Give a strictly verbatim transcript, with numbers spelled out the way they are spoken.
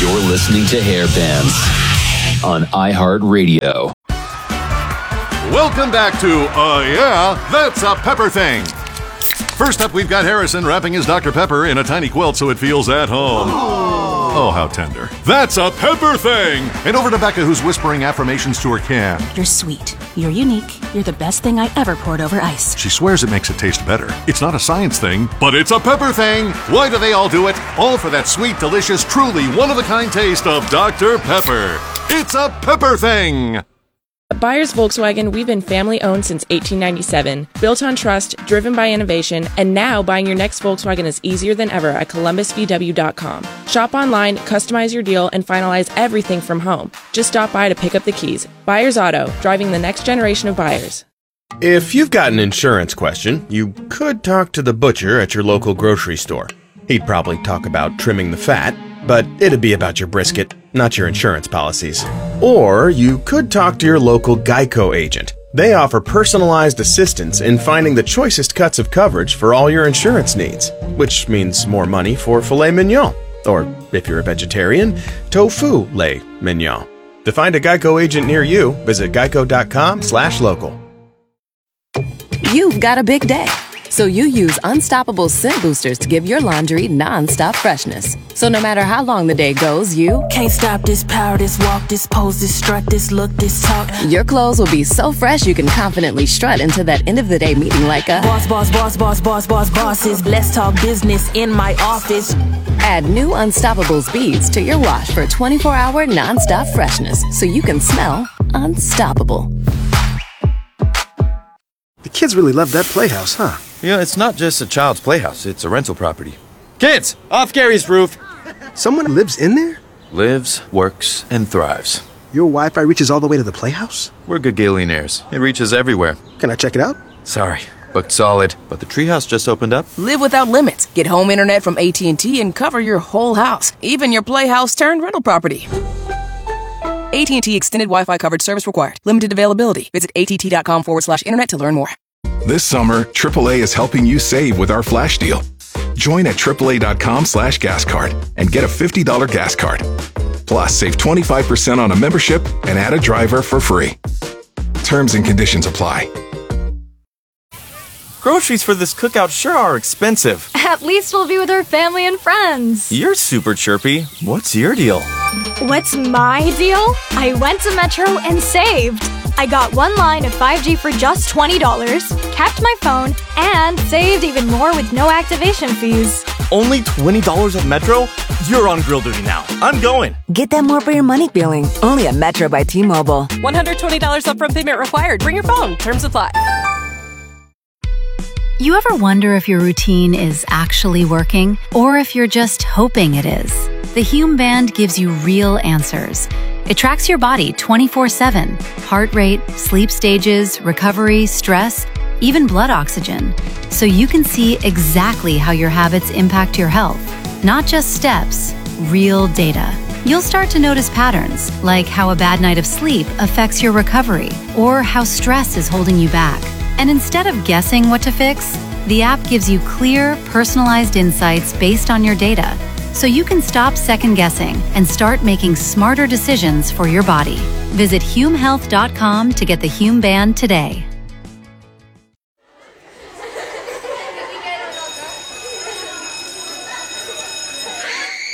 You're listening to Hairbands on iHeartRadio. Welcome back to Uh Yeah, That's a Pepper Thing. First up, we've got Harrison wrapping his Doctor Pepper in a tiny quilt so it feels at home. Oh, how tender. That's a Pepper Thing! And over to Becca, who's whispering affirmations to her can. You're sweet. You're unique. You're the best thing I ever poured over ice. She swears it makes it taste better. It's not a science thing, but it's a pepper thing. Why do they all do it? All for that sweet, delicious, truly one-of-a-kind taste of Doctor Pepper. It's a Pepper Thing! At Byers Volkswagen, we've been family-owned since eighteen ninety-seven, built on trust, driven by innovation, and now buying your next Volkswagen is easier than ever at Columbus V W dot com. Shop online, customize your deal, and finalize everything from home. Just stop by to pick up the keys. Byers Auto, driving the next generation of buyers. If you've got an insurance question, you could talk to the butcher at your local grocery store. He'd probably talk about trimming the fat, but it'd be about your brisket, not your insurance policies. Or you could talk to your local Geico agent. They offer personalized assistance in finding the choicest cuts of coverage for all your insurance needs, which means more money for filet mignon. Or, if you're a vegetarian, tofu lait mignon. To find a Geico agent near you, visit geico dot com slash local. You've got a big day, so you use Unstoppable Scent Boosters to give your laundry non-stop freshness. So no matter how long the day goes, you Can't stop this power, this walk, this pose, this strut, this look, this talk. your clothes will be so fresh you can confidently strut into that end-of-the-day meeting like a Boss, boss, boss, boss, boss, boss, bosses. Let's talk business in my office. Add new Unstoppable beads to your wash for twenty-four hour non-stop freshness so you can smell unstoppable. The kids really love that playhouse, huh? Yeah, it's not just a child's playhouse, it's a rental property. Kids, off Gary's roof! Someone lives in there? Lives, works, and thrives. Your Wi-Fi reaches all the way to the playhouse? We're Gagillionaires. It reaches everywhere. Can I check it out? Sorry, booked solid. But the treehouse just opened up. Live without limits. Get home internet from A T and T and cover your whole house, even your playhouse turned rental property. A T and T Extended Wi-Fi coverage service required. Limited availability. Visit att.com forward slash internet to learn more. This summer, triple A is helping you save with our flash deal. Join at triple-A.com slash gas card and get a fifty dollars gas card. Plus, save twenty-five percent on a membership and add a driver for free. Terms and conditions apply. Groceries for this cookout sure are expensive. At least we'll be with our family and friends. You're super chirpy. What's your deal? What's my deal? I went to Metro and saved. I got one line of five G for just twenty dollars, kept my phone, and saved even more with no activation fees. Only twenty dollars at Metro? You're on grill duty now. I'm going. Get that more for your money feeling. Only at Metro by T-Mobile. one hundred twenty dollars upfront payment required. Bring your phone. Terms apply. You ever wonder if your routine is actually working or if you're just hoping it is? The Hume Band gives you real answers. It tracks your body twenty-four seven, heart rate, sleep stages, recovery, stress, even blood oxygen, so you can see exactly how your habits impact your health. Not just steps, real data. You'll start to notice patterns, like how a bad night of sleep affects your recovery or how stress is holding you back. And instead of guessing what to fix, the app gives you clear, personalized insights based on your data, so you can stop second-guessing and start making smarter decisions for your body. Visit Hume Health dot com to get the Hume Band today.